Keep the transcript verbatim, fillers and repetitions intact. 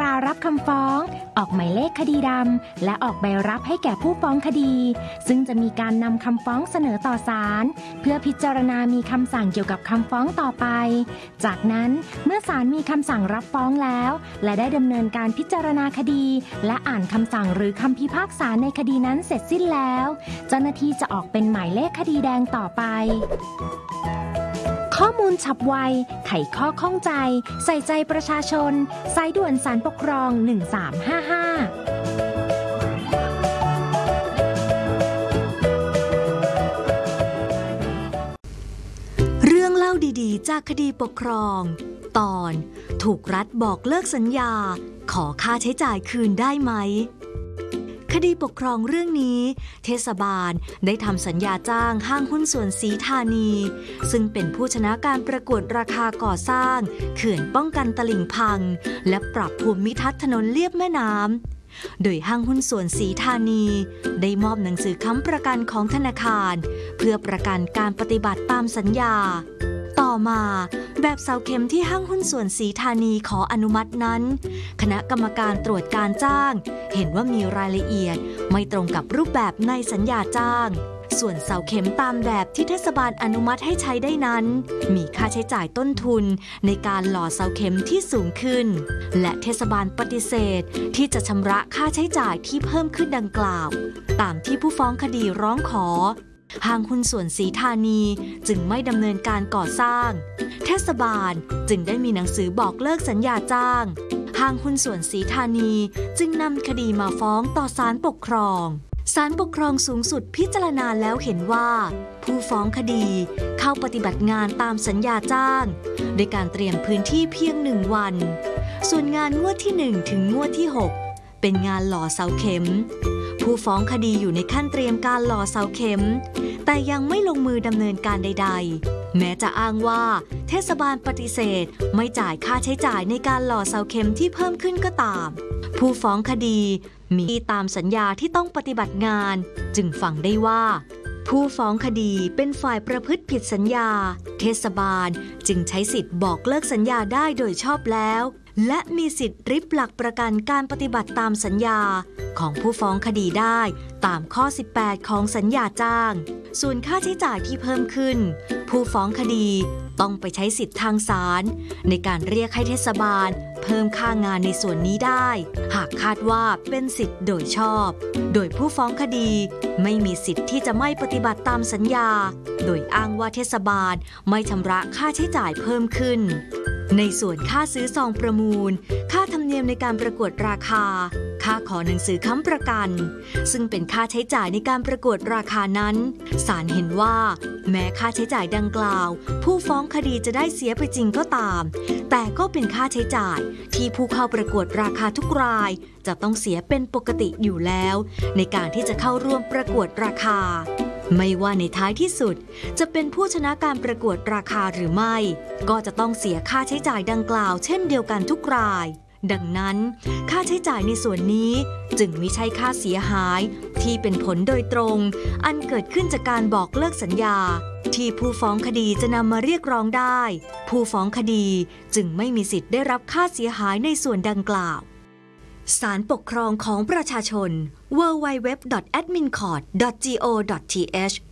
รารับคำฟ้องออกหมายเลขคดีดำและออกใบรับให้แก่ผู้ฟ้องคดีซึ่งจะมีการนำคำฟ้องเสนอต่อศาลเพื่อพิจารณามีคำสั่งเกี่ยวกับคำฟ้องต่อไปจากนั้นเมื่อศาลมีคำสั่งรับฟ้องแล้วและได้ดำเนินการพิจารณาคดีและอ่านคำสั่งหรือคำพิพากษาในคดีนั้นเสร็จสิ้นแล้วเจ้าหน้าที่จะออกเป็นหมายเลขคดีแดงต่อไปข้อมูลฉับไวไขข้อข้องใจใส่ใจประชาชนสายด่วนศาลปกครองหนึ่งสามห้าห้าเรื่องเล่าดีๆจากคดีปกครองตอนถูกรัฐบอกเลิกสัญญาขอค่าใช้จ่ายคืนได้ไหมคดีปกครองเรื่องนี้เทศบาลได้ทำสัญญาจ้างห้างหุ้นส่วนศรีธานีซึ่งเป็นผู้ชนะการประกวดราคาก่อสร้างเขื่อนป้องกันตลิ่งพังและปรับภูมิทัศน์ถนนเลียบแม่น้ำโดยห้างหุ้นส่วนศรีธานีได้มอบหนังสือค้ำประกันของธนาคารเพื่อประกันการปฏิบัติตามสัญญาต่อมาแบบเสาเข็มที่ห้างหุ้นส่วนศรีธานีขออนุมัตินั้นคณะกรรมการตรวจการจ้างเห็นว่ามีรายละเอียดไม่ตรงกับรูปแบบในสัญญาจ้างส่วนเสาเข็มตามแบบที่เทศบาลอนุมัติให้ใช้ได้นั้นมีค่าใช้จ่ายต้นทุนในการหล่อเสาเข็มที่สูงขึ้นและเทศบาลปฏิเสธที่จะชำระค่าใช้จ่ายที่เพิ่มขึ้นดังกล่าวตามที่ผู้ฟ้องคดีร้องขอห้างหุ้นส่วนศรีธานีจึงไม่ดำเนินการก่อสร้างเทศบาลจึงได้มีหนังสือบอกเลิกสัญญาจ้างห้างหุ้นส่วนศรีธานีจึงนำคดีมาฟ้องต่อศาลปกครองศาลปกครองสูงสุดพิจารณาแล้วเห็นว่าผู้ฟ้องคดีเข้าปฏิบัติงานตามสัญญาจ้างโดยการเตรียมพื้นที่เพียงหนึ่งวันส่วนงานงวดที่หนึ่งถึงงวดที่หกเป็นงานหล่อเสาเข็มผู้ฟ้องคดีอยู่ในขั้นเตรียมการหล่อเสาเข็มแต่ยังไม่ลงมือดำเนินการใดๆแม้จะอ้างว่าเทศบาลปฏิเสธไม่จ่ายค่าใช้จ่ายในการหล่อเสาเข็มที่เพิ่มขึ้นก็ตามผู้ฟ้องคดีมีตามสัญญาที่ต้องปฏิบัติงานจึงฟังได้ว่าผู้ฟ้องคดีเป็นฝ่ายประพฤติผิดสัญญาเทศบาลจึงใช้สิทธิ์บอกเลิกสัญญาได้โดยชอบแล้วและมีสิทธิ์ริบหลักประกันการปฏิบัติตามสัญญาของผู้ฟ้องคดีได้ตามข้อสิบแปดของสัญญาจ้างส่วนค่าใช้จ่ายที่เพิ่มขึ้นผู้ฟ้องคดีต้องไปใช้สิทธิ์ทางศาลในการเรียกให้เทศบาลเพิ่มค่างานในส่วนนี้ได้หากคาดว่าเป็นสิทธิ์โดยชอบโดยผู้ฟ้องคดีไม่มีสิทธิ์ที่จะไม่ปฏิบัติตามสัญญาโดยอ้างว่าเทศบาลไม่ชำระค่าใช้จ่ายเพิ่มขึ้นในส่วนค่าซื้อซองประมูลค่าธรรมเนียมในการประกวดราคาค่าขอหนังสือค้ำประกันซึ่งเป็นค่าใช้จ่ายในการประกวดราคานั้นศาลเห็นว่าแม้ค่าใช้จ่ายดังกล่าวผู้ฟ้องคดีจะได้เสียไปจริงก็ตามแต่ก็เป็นค่าใช้จ่ายที่ผู้เข้าประกวดราคาทุกรายจะต้องเสียเป็นปกติอยู่แล้วในการที่จะเข้าร่วมประกวดราคาไม่ว่าในท้ายที่สุดจะเป็นผู้ชนะการประกวดราคาหรือไม่ก็จะต้องเสียค่าใช้จ่ายดังกล่าวเช่นเดียวกันทุกรายดังนั้นค่าใช้จ่ายในส่วนนี้จึงไม่ใช่ค่าเสียหายที่เป็นผลโดยตรงอันเกิดขึ้นจากการบอกเลิกสัญญาที่ผู้ฟ้องคดีจะนำมาเรียกร้องได้ผู้ฟ้องคดีจึงไม่มีสิทธิ์ได้รับค่าเสียหายในส่วนดังกล่าวศาลปกครองของประชาช ดับเบิลยู ดับเบิลยู ดับเบิลยู ดอท แอดมินคอร์ท ดอท จี โอ ดอท ที เอช